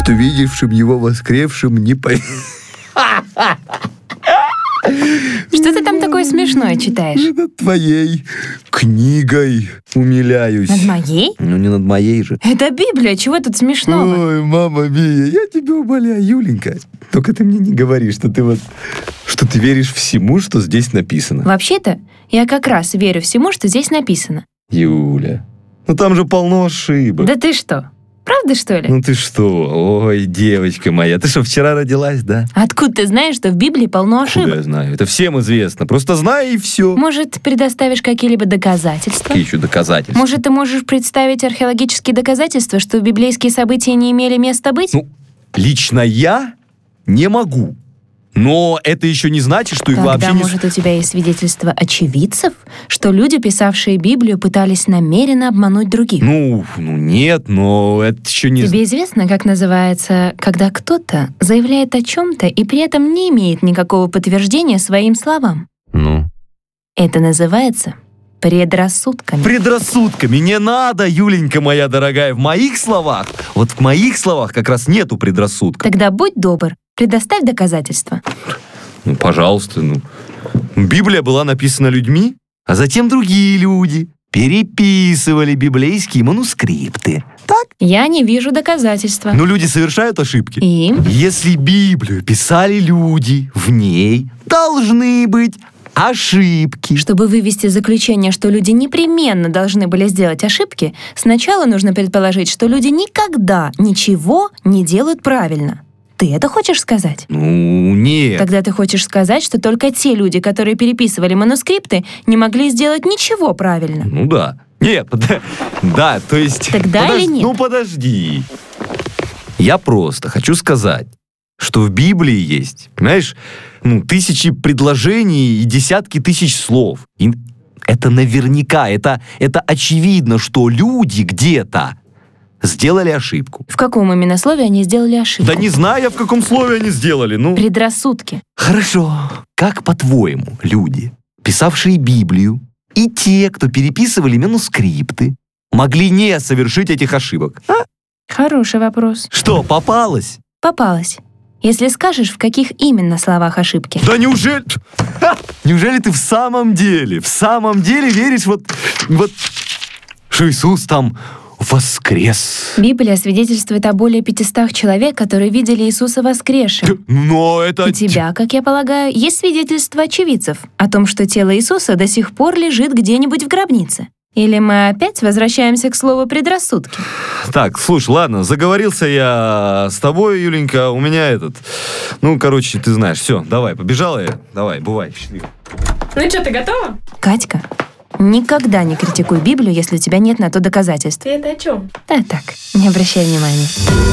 что видевшим его воскресшим не Что ты там такое смешное читаешь? Над твоей книгой умиляюсь. Над моей? Ну, не над моей же. Это Библия, чего тут смешного? Ой, мама Мия, я тебя умоляю, Юленька. Только ты мне не говори, что ты веришь всему, что здесь написано. Вообще-то, я как раз верю всему, что здесь написано. Юля, ну там же полно ошибок. Да ты что? Правда, что ли? Ну ты что? Ой, девочка моя, ты что, вчера родилась, да? Откуда ты знаешь, что в Библии полно ошибок? Куда я знаю? Это всем известно. Просто знай и все. Может, предоставишь какие-либо доказательства? Какие еще доказательства? Может, ты можешь представить археологические доказательства, что библейские события не имели места быть? Ну, лично я не могу. Но это еще не значит, что их Тогда, вообще не... может, у тебя есть свидетельство очевидцев, что люди, писавшие Библию, пытались намеренно обмануть других? Ну, нет, но это еще не... Тебе известно, как называется, когда кто-то заявляет о чем-то и при этом не имеет никакого подтверждения своим словам? Ну? Это называется предрассудками. Предрассудками не надо, Юленька моя дорогая. В моих словах как раз нету предрассудков. Тогда будь добр, предоставь доказательства. Ну, пожалуйста, Библия была написана людьми, а затем другие люди переписывали библейские манускрипты. Так? Я не вижу доказательства. Но люди совершают ошибки. И? Если Библию писали люди, в ней должны быть ошибки. Чтобы вывести заключение, что люди непременно должны были сделать ошибки, сначала нужно предположить, что люди никогда ничего не делают правильно. Ты это хочешь сказать? Ну, нет. Тогда ты хочешь сказать, что только те люди, которые переписывали манускрипты, не могли сделать ничего правильно. Ну да. Нет, да, то есть... Тогда или нет? Ну подожди. Я просто хочу сказать, что в Библии есть, понимаешь, тысячи предложений и десятки тысяч слов. И это наверняка, это очевидно, что люди где-то сделали ошибку. В каком именно слове они сделали ошибку? Да не знаю я, в каком слове они сделали, Предрассудки. Хорошо. Как, по-твоему, люди, писавшие Библию, и те, кто переписывали манускрипты, могли не совершить этих ошибок? А? Хороший вопрос. Что, попалось? Попалась. Если скажешь, в каких именно словах ошибки? Да неужели... Неужели ты в самом деле веришь что Иисус там воскрес? Библия свидетельствует о более 500 человек, которые видели Иисуса воскресшим. Но это... У тебя, как я полагаю, есть свидетельство очевидцев о том, что тело Иисуса до сих пор лежит где-нибудь в гробнице. Или мы опять возвращаемся к слову «предрассудки»? Так, слушай, ладно, заговорился я с тобой, Юленька, у меня ты знаешь, все, давай, побежала я, давай, бывай, счастливо. Ну что, ты готова? Катька, никогда не критикуй Библию, если у тебя нет на то доказательств. Ты это о чем? Да так, не обращай внимания.